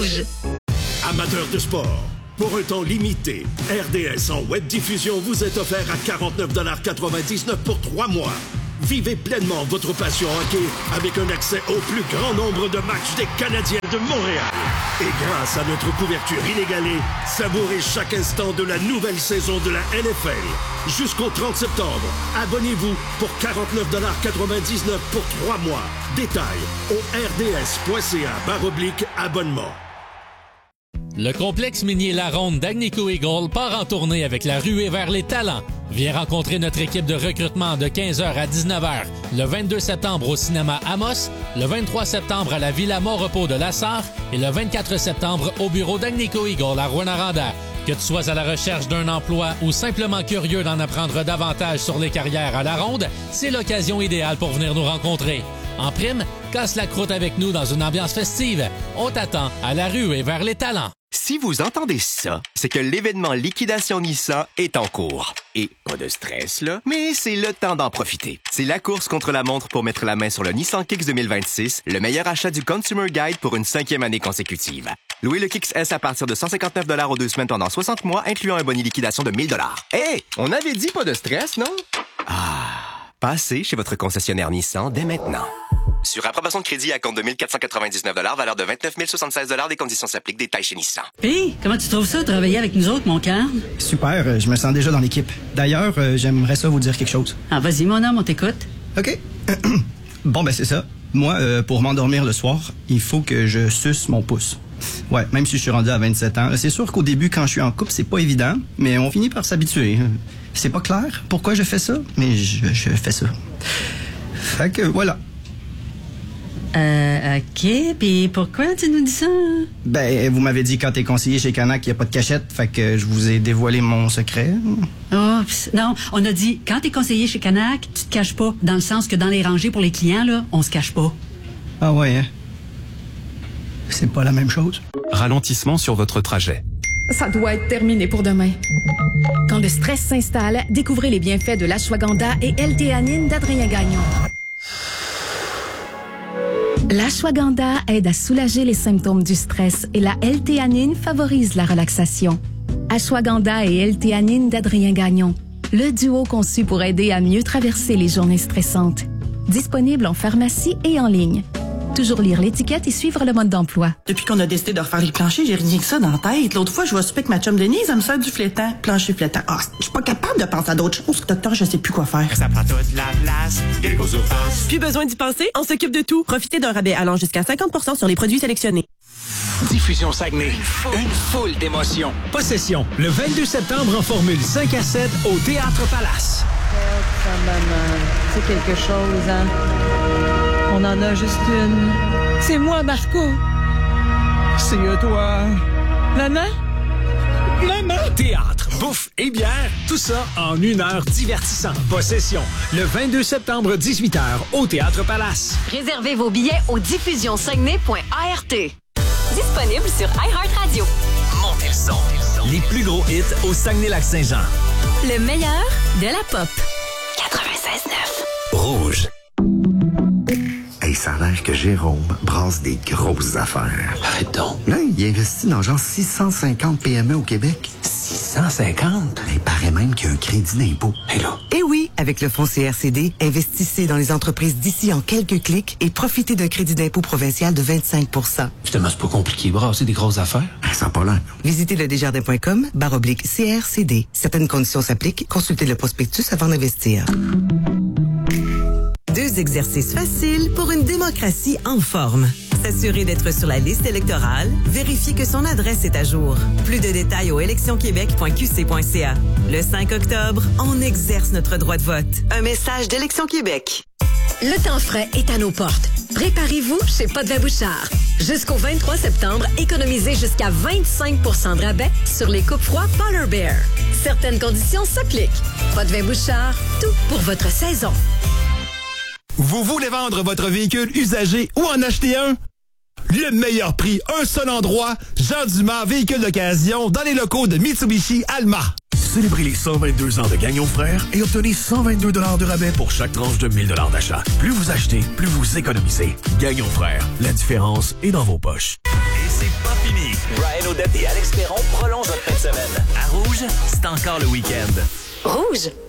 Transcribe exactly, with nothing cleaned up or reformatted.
Rouge. Amateurs de sport, pour un temps limité, R D S en web diffusion vous est offert à quarante-neuf quatre-vingt-dix-neuf pour trois mois. Vivez pleinement votre passion hockey avec un accès au plus grand nombre de matchs des Canadiens de Montréal. Et grâce à notre couverture inégalée, savourez chaque instant de la nouvelle saison de la N F L. Jusqu'au trente septembre, abonnez-vous pour quarante-neuf quatre-vingt-dix-neuf pour trois mois. Détails au rds.ca barre oblique abonnement. Le complexe minier La Ronde d'Agnico Eagle part en tournée avec la ruée vers les talents. Viens rencontrer notre équipe de recrutement de quinze heures à dix-neuf heures le vingt-deux septembre au cinéma Amos, le vingt-trois septembre à la Villa Mont-Repos de Lassar et le vingt-quatre septembre au bureau d'Agnico Eagle à Rouyn-Noranda. Que tu sois à la recherche d'un emploi ou simplement curieux d'en apprendre davantage sur les carrières à La Ronde, c'est l'occasion idéale pour venir nous rencontrer. En prime, casse la croûte avec nous dans une ambiance festive. On t'attend à la ruée vers les talents. Si vous entendez ça, c'est que l'événement Liquidation Nissan est en cours. Et pas de stress, là, mais c'est le temps d'en profiter. C'est la course contre la montre pour mettre la main sur le Nissan Kicks deux mille vingt-six, le meilleur achat du Consumer Guide pour une cinquième année consécutive. Louez le Kicks S à partir de cent cinquante-neuf dollars aux deux semaines pendant soixante mois, incluant un boni liquidation de mille dollars. Hey, on avait dit pas de stress, non? Ah, passez chez votre concessionnaire Nissan dès maintenant. Sur approbation de crédit à compte de mille quatre cent quatre-vingt-dix-neuf dollars, valeur de vingt-neuf mille soixante-seize dollars, des conditions s'appliquent, détails chez Nissan. Hé, hey, comment tu trouves ça, travailler avec nous autres, mon cœur? Super, euh, je me sens déjà dans l'équipe. D'ailleurs, euh, j'aimerais ça vous dire quelque chose. Ah, vas-y, mon homme, on t'écoute. OK. Bon, ben c'est ça. Moi, euh, pour m'endormir le soir, il faut que je suce mon pouce. Ouais, même si je suis rendu à vingt-sept ans. C'est sûr qu'au début, quand je suis en couple, c'est pas évident, mais on finit par s'habituer. C'est pas clair pourquoi je fais ça, mais je, je fais ça. Fait que voilà. Euh, OK. Puis pourquoi tu nous dis ça? Ben, vous m'avez dit quand t'es conseiller chez Canac qu'il n'y a pas de cachette, fait que je vous ai dévoilé mon secret. Oh, non, on a dit, quand t'es conseiller chez Canac, tu te caches pas. Dans le sens que dans les rangées pour les clients, là, on se cache pas. Ah ouais, hein? C'est pas la même chose. Ralentissement sur votre trajet. Ça doit être terminé pour demain. Quand le stress s'installe, découvrez les bienfaits de l'ashwagandha et L-théanine d'Adrien Gagnon. L'ashwagandha aide à soulager les symptômes du stress et la L-théanine favorise la relaxation. Ashwagandha et L-théanine d'Adrien Gagnon, le duo conçu pour aider à mieux traverser les journées stressantes. Disponible en pharmacie et en ligne. Toujours lire l'étiquette et suivre le mode d'emploi. Depuis qu'on a décidé de refaire les planchers, j'ai rien que ça dans la tête. L'autre fois, je vois souper avec ma chum Denise, elle me sert du flétan. Plancher flétan. Ah, je suis pas capable de penser à d'autres choses. Docteur, je sais plus quoi faire. Ça prend toute la place. Gecko Surface. Plus besoin d'y penser, on s'occupe de tout. Profitez d'un rabais allant jusqu'à cinquante pour cent sur les produits sélectionnés. Diffusion Saguenay. Une foule d'émotions. Possession. Le vingt-deux septembre en Formule cinq à sept au Théâtre Palace. C'est quelque chose, hein? On en a juste une. C'est moi, Marco. C'est toi. Maman? Maman? Théâtre, bouffe et bière, tout ça en une heure divertissante. Possession, le vingt-deux septembre, dix-huit heures, au Théâtre Palace. Réservez vos billets au diffusion saguenay point a r t. Disponible sur iHeartRadio. Montez le son. Les plus gros hits au Saguenay-Lac-Saint-Jean. Le meilleur de la pop. quatre-vingt-seize neuf. Rouge. Hey, ça a l'air que Jérôme brasse des grosses affaires. Arrête donc. Là, il investit dans genre six cent cinquante P M E au Québec. six cent cinquante? Il paraît même qu'il y a un crédit d'impôt. Hé là. Eh oui, avec le fonds C R C D, investissez dans les entreprises d'ici en quelques clics et profitez d'un crédit d'impôt provincial de vingt-cinq pour cent. Finalement, c'est pas compliqué. Brasser des grosses affaires. Ben, ça n'a pas l'air. Visitez le desjardins point com barre oblique C R C D. Certaines conditions s'appliquent. Consultez le prospectus avant d'investir. Deux exercices faciles pour une démocratie en forme. S'assurer d'être sur la liste électorale, vérifier que son adresse est à jour. Plus de détails au élections québec point q c point c a. Le cinq octobre, on exerce notre droit de vote. Un message d'Élections Québec. Le temps frais est à nos portes. Préparez-vous chez Potvin Bouchard. Jusqu'au vingt-trois septembre, économisez jusqu'à vingt-cinq pour cent de rabais sur les coupes froids Polar Bear. Certaines conditions s'appliquent. Potvin Bouchard, tout pour votre saison. Vous voulez vendre votre véhicule usagé ou en acheter un? Le meilleur prix, un seul endroit, Jean Dumas, véhicule d'occasion, dans les locaux de Mitsubishi Alma. Célébrez les cent vingt-deux ans de Gagnon Frères et obtenez cent vingt-deux dollars de rabais pour chaque tranche de mille dollars d'achat. Plus vous achetez, plus vous économisez. Gagnon Frères, la différence est dans vos poches. Et c'est pas fini. Brian Odette et Alex Perron prolongent votre fin de semaine. À Rouge, c'est encore le week-end. Rouge.